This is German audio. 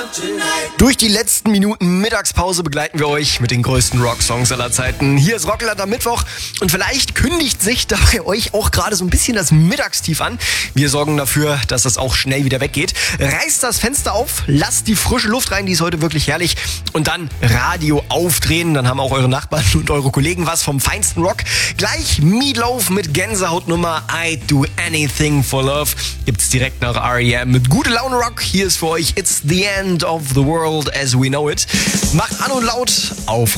Durch die letzten Minuten Mittagspause begleiten wir euch mit den größten Rocksongs aller Zeiten. Hier ist Rockland am Mittwoch und vielleicht kündigt sich da bei euch auch gerade so ein bisschen das Mittagstief an. Wir sorgen dafür, dass das auch schnell wieder weggeht. Reißt das Fenster auf, lasst die frische Luft rein, die ist heute wirklich herrlich. Und dann Radio aufdrehen, dann haben auch eure Nachbarn und eure Kollegen was vom feinsten Rock. Gleich Meatloaf mit Gänsehautnummer I'd Do Anything for Love. Gibt's direkt nach R.E.M. mit Gute Laune Rock. Hier ist für euch It's the End of the World as we know it. Macht an und laut auf